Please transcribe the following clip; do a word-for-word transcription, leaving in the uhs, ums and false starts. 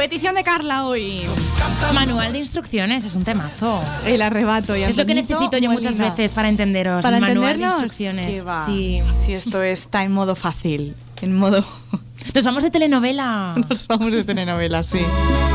Petición de Carla hoy. Manual de instrucciones, es un temazo. El arrebato. Y es lo que necesito yo muchas veces para entenderos. Para el manual entendernos, de instrucciones. va? Sí. Si esto está en modo fácil, en modo... Nos vamos de telenovela. Nos vamos de telenovela, sí.